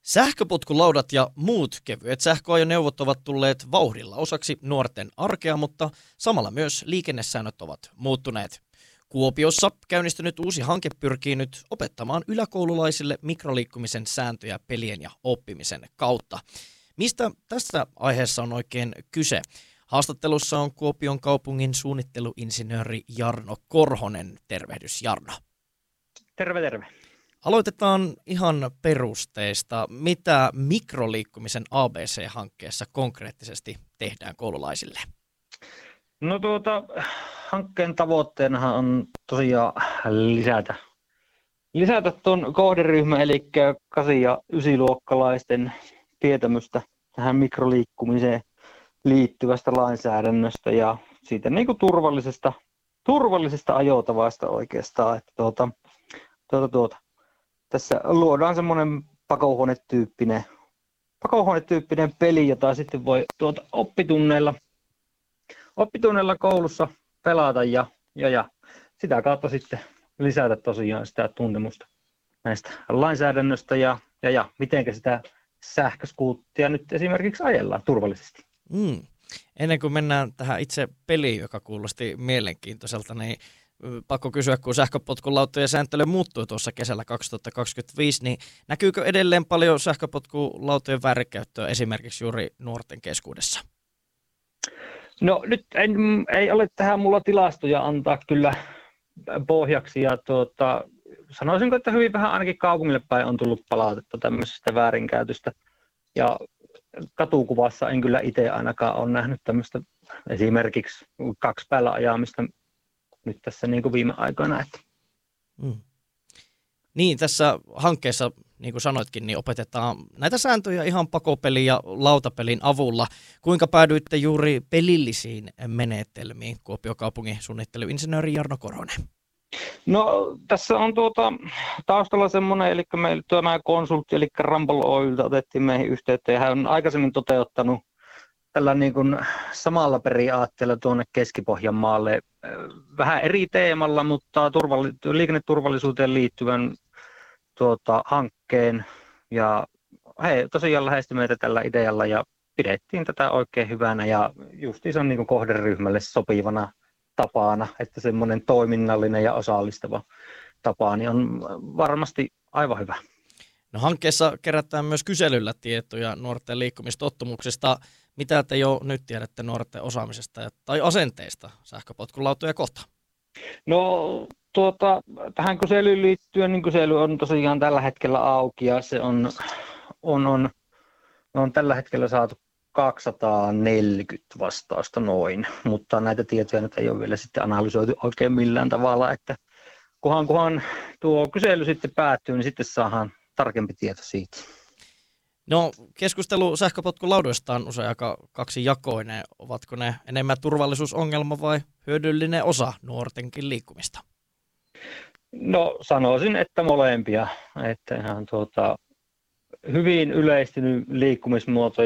Sähköpotkulaudat ja muut kevyet sähköajoneuvot ovat tulleet vauhdilla osaksi nuorten arkea, mutta samalla myös liikennesäännöt ovat muuttuneet. Kuopiossa käynnistynyt uusi hanke pyrkii nyt opettamaan yläkoululaisille mikroliikkumisen sääntöjä pelien ja oppimisen kautta. Mistä tässä aiheessa on oikein kyse? Haastattelussa on Kuopion kaupungin suunnitteluinsinööri Jarno Korhonen. Tervehdys, Jarno. Terve, terve. Aloitetaan ihan perusteista. Mitä mikroliikkumisen ABC-hankkeessa konkreettisesti tehdään koululaisille? No hankkeen tavoitteenahan on tosiaan lisätä tuon kohderyhmän, eli 8- ja 9-luokkalaisten tietämystä tähän mikroliikkumiseen liittyvästä lainsäädännöstä ja siitä niin kuin turvallisesta ajotavasta oikeastaan. Että tässä luodaan semmoinen pakohuonetyyppinen peli, jota sitten voi oppitunneilla koulussa pelata ja sitä kautta sitten lisätä tosiaan sitä tuntemusta näistä lainsäädännöstä ja miten sitä sähköskuuttia nyt esimerkiksi ajellaan turvallisesti. Ennen kuin mennään tähän itse peliin, joka kuulosti mielenkiintoiselta, niin pakko kysyä, kun sähköpotkulautojen sääntely muuttui tuossa kesällä 2025, niin näkyykö edelleen paljon sähköpotkulautojen väärinkäyttöä esimerkiksi juuri nuorten keskuudessa? No nyt ei ole tähän mulla tilastoja antaa kyllä pohjaksi ja sanoisinko, että hyvin vähän ainakin kaupungille päin on tullut palautetta tämmöisestä väärinkäytöstä ja katukuvassa en kyllä itse ainakaan ole nähnyt tämmöistä esimerkiksi 2 päällä ajamista nyt tässä niin kuin viime aikoina. Niin, tässä hankkeessa, niin kuin sanoitkin, niin opetetaan näitä sääntöjä ihan pakopelin ja lautapelin avulla. Kuinka päädyitte juuri pelillisiin menetelmiin, Kuopion kaupungin suunnitteluinsinööri Jarno Korhonen? No tässä on taustalla semmoinen, eli meillä tämä konsultti, eli Ramboll Oylta otettiin meihin yhteyttä, ja hän on aikaisemmin toteuttanut tällä niin kuin samalla periaatteella tuonne Keski-Pohjanmaalle vähän eri teemalla, mutta liikenneturvallisuuteen liittyvän hankkeen. Ja he tosiaan lähestyi meitä tällä idealla ja pidettiin tätä oikein hyvänä ja justiinsa niin kuin kohderyhmälle sopivana tapana, että semmoinen toiminnallinen ja osallistava tapa niin on varmasti aivan hyvä. No, hankkeessa kerätään myös kyselyllä tietoja nuorten liikkumistottumuksista. Mitä te jo nyt tiedätte nuorten osaamisesta tai asenteista sähköpotkulautoja kohtaan? No tähän kyselyyn liittyen, niin kysely on tosiaan tällä hetkellä auki ja se on tällä hetkellä saatu 240 vastausta noin, mutta näitä tietoja nyt ei ole vielä sitten analysoitu oikein millään tavalla, että kunhan tuo kysely sitten päättyy, niin sitten saadaan tarkempi tieto siitä. No, keskustelu sähköpotkulaudoista on usein aika kaksijakoinen. Ovatko ne enemmän turvallisuusongelma vai hyödyllinen osa nuortenkin liikkumista? No, sanoisin, että molempia. Että ihan hyvin yleistynyt liikkumismuoto